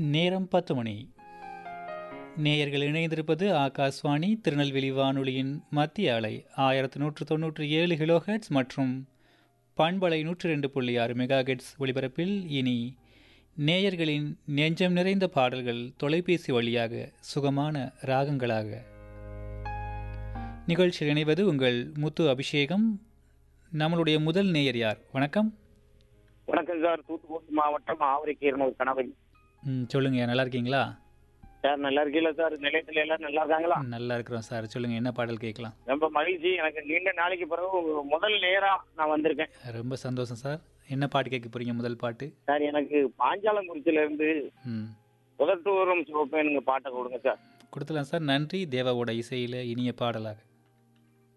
நேரம் 10 மணி. நேயர்கள் இணைந்திருப்பது ஆகாஷ்வாணி திருநெல்வேலி வானொலியின் மத்திய அலை 1197 கிலோஹெர்ட்ஸ் மற்றும் பண்பலை 102.6 மெகாஹெர்ட்ஸ் ஒலிபரப்பில். இனி நேயர்களின் நெஞ்சம் நிறைந்த பாடல்கள் தொலைபேசி வழியாக சுகமான ராகங்களாக. நிகழ்ச்சியில் இணைவது உங்கள் முத்து அபிஷேகம். நம்மளுடைய முதல் நேயர் யார்? வணக்கம். வணக்கம் சார். தூத்துக்குடி மாவட்டம் ஆவரைக்கீரனூர் கணவன். சொல்லுங்க, நல்லா இருக்கீங்களா? சார் நல்லா இருக்கீங்களா சார்? நிலையத்துல எல்லாம் நல்லா இருக்காங்களா? நல்லா இருக்கிறோம் சார். சொல்லுங்க, என்ன பாடல் கேட்கலாம்? ரொம்ப மகிழ்ச்சி. எனக்கு நீண்ட நாளைக்கு பிறகு முதல் நேரா நான் வந்திருக்கேன். ரொம்ப சந்தோஷம் சார். என்ன பாட்டு கேட்க போறீங்க? முதல் பாட்டு சார் எனக்கு பாஞ்சாலங்குறிச்சியில இருந்து உதட்டூரும் சிவப்பேனுங்க பாட்டை கொடுங்க சார். கொடுத்துலாம் சார். நன்றி. தேவாவோட இசையில இனிய பாடலாக.